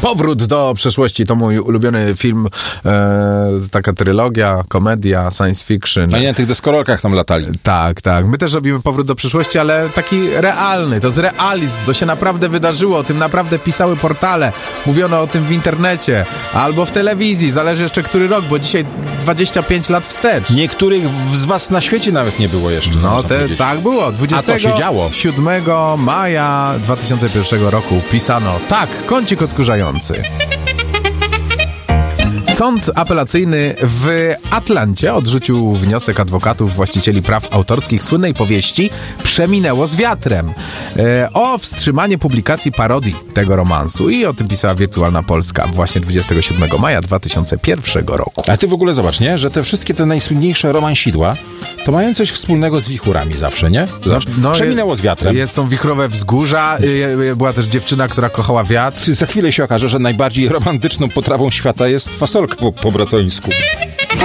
Powrót do przeszłości to mój ulubiony film, taka trylogia, komedia, science fiction. A nie na tych deskorolkach tam latali. Tak. My też robimy Powrót do przyszłości, ale taki realny. To jest realizm. To się naprawdę wydarzyło. O tym naprawdę pisały portale. Mówiono o tym w internecie. Albo w telewizji. Zależy jeszcze który rok, bo dzisiaj 25 lat wstecz. Niektórych z was na świecie nawet nie było jeszcze. No, tak było. A to się działo. 7 maja 2001 roku pisano: tak, kącik odkurzający. Sąd apelacyjny w Atlancie odrzucił wniosek adwokatów właścicieli praw autorskich słynnej powieści Przeminęło z wiatrem o wstrzymanie publikacji parodii tego romansu. I o tym pisała Wirtualna Polska właśnie 27 maja 2001 roku. A ty w ogóle zobacz, nie? Że te wszystkie te najsłynniejsze romansidła to mają coś wspólnego z wichurami zawsze, nie? Zobacz, Przeminęło z wiatrem. Są wichrowe wzgórza. Była też dziewczyna, która kochała wiatr. Czy za chwilę się okaże, że najbardziej romantyczną potrawą świata jest fasolka po bratońsku.